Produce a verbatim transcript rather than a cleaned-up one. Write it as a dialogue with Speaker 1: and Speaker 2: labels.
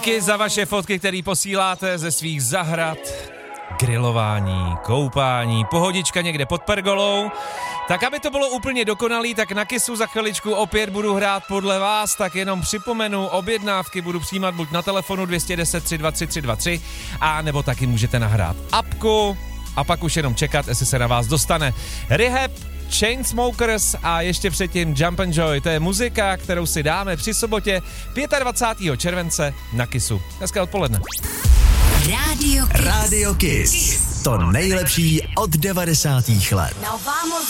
Speaker 1: Díky za vaše fotky, které posíláte ze svých zahrad, grilování, koupání, pohodička někde pod pergolou. Tak aby to bylo úplně dokonalý, tak na Kissu za chviličku opět budu hrát podle vás, tak jenom připomenu, objednávky budu přijímat buď na telefonu dva jedna nula tři dva tři tři dva tři, a nebo taky můžete nahrát apku a pak už jenom čekat, jestli se na vás dostane. Rehab, Chainsmokers a ještě předtím Jump and Joy, to je muzika, kterou si dáme při sobotě dvacátého pátého července na Kissu. Dneska odpoledne.
Speaker 2: Radio Kiss. Radio Kiss. To nejlepší od devadesátých let.